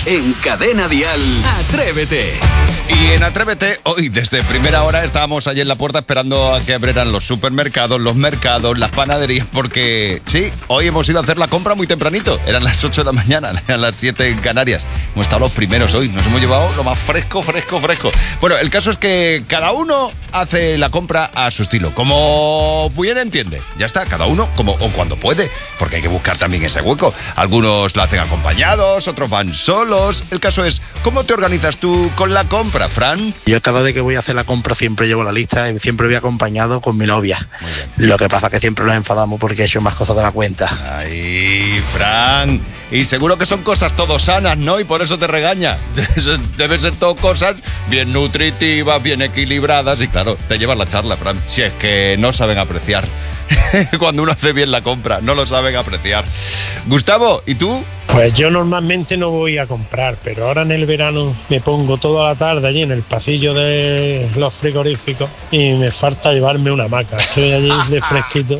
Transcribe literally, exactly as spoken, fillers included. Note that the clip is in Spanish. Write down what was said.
En Cadena Dial, Atrévete. Y en Atrévete, hoy desde primera hora estábamos allí en la puerta esperando a que abrieran los supermercados, los mercados, las panaderías, porque sí, hoy hemos ido a hacer la compra muy tempranito. Eran las ocho de la mañana, eran las siete en Canarias. Hemos estado los primeros hoy, nos hemos llevado lo más fresco, fresco, fresco. Bueno, el caso es que cada uno hace la compra a su estilo, como bien entiende. Ya está, cada uno como o cuando puede, porque hay que buscar también ese hueco. Algunos lo hacen acompañados, otros van solos. El caso es, ¿cómo te organizas tú con la compra, Fran? Yo cada vez que voy a hacer la compra siempre llevo la lista y siempre voy acompañado con mi novia. Lo que pasa es que siempre nos enfadamos porque he hecho más cosas de la cuenta. Ay, Fran, y seguro que son cosas todo sanas, ¿no? Y por eso te regaña. Deben ser todo cosas bien nutritivas, bien equilibradas y claro, te llevas la charla, Fran. Si es que no saben apreciar. Cuando uno hace bien la compra, no lo saben apreciar. Gustavo, ¿y tú? Pues yo normalmente no voy a comprar, pero ahora en el verano me pongo toda la tarde allí en el pasillo de los frigoríficos y me falta llevarme una hamaca. Estoy allí de fresquito